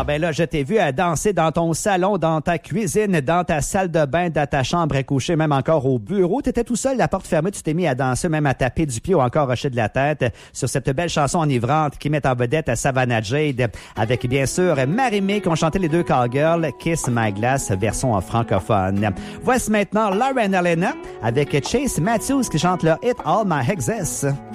Ah ben là, je t'ai vu à danser dans ton salon, dans ta cuisine, dans ta salle de bain, dans ta chambre à coucher, même encore au bureau. T'étais tout seul, la porte fermée, tu t'es mis à danser, même à taper du pied ou encore hocher de la tête sur cette belle chanson enivrante qui met en vedette à Savannah Jade avec bien sûr Marie-Mé qui ont chanté les deux cowgirls, Kiss My Glass version en francophone. Voici maintenant Lauren Elena avec Chase Matthews qui chante leur hit All My Exes.